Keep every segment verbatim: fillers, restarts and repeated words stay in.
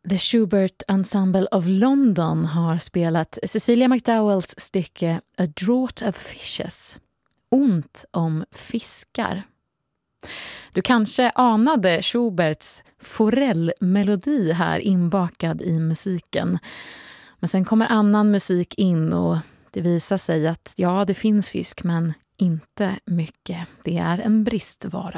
The Schubert Ensemble of London har spelat Cecilia McDowells stycke A Draught of Fishes, ont om fiskar. Du kanske anade Schuberts forellmelodi här inbakad i musiken. Men sen kommer annan musik in och det visar sig att ja, det finns fisk men inte mycket. Det är en bristvara.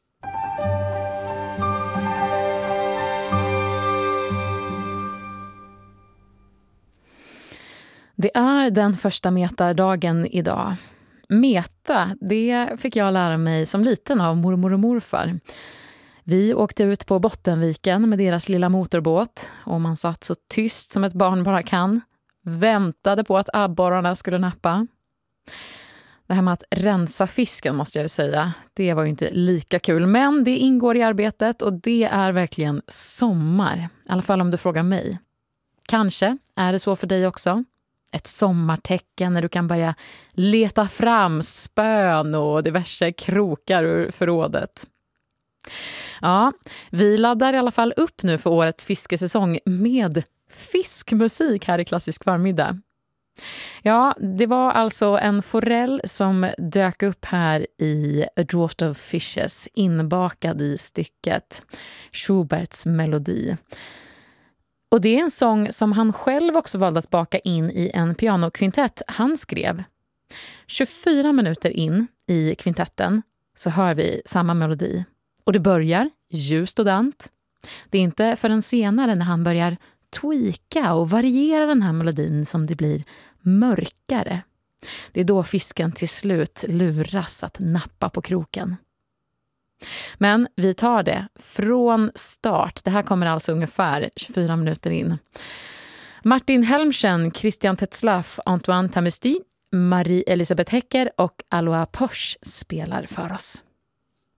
Det är den första metardagen idag. Meta, det fick jag lära mig som liten av mormor och morfar. Vi åkte ut på Bottenviken med deras lilla motorbåt och man satt så tyst som ett barn bara kan. Väntade på att abborrarna skulle nappa. Det här med att rensa fisken måste jag ju säga, det var ju inte lika kul. Men det ingår i arbetet och det är verkligen sommar. I alla fall om du frågar mig. Kanske är det så för dig också. Ett sommartecken när du kan börja leta fram spön och diverse krokar ur förrådet. Ja, vi laddar i alla fall upp nu för årets fiskesäsong med fiskmusik här i Klassisk förmiddag. Ja, det var alltså en forell som dök upp här i A Draught of Fishes, inbakad i stycket Schuberts melodi. Och det är en sång som han själv också valde att baka in i en pianokvintett han skrev. tjugofyra minuter in i kvintetten så hör vi samma melodi. Och det börjar ljust och dant. Det är inte förrän senare när han börjar tweaka och variera den här melodin som det blir mörkare. Det är då fisken till slut luras att nappa på kroken. Men vi tar det från start. Det här kommer alltså ungefär tjugofyra minuter in. Martin Helmchen, Christian Tetzlaff, Antoine Tamesti, Marie-Elisabeth Hecker och Alois Posch spelar för oss.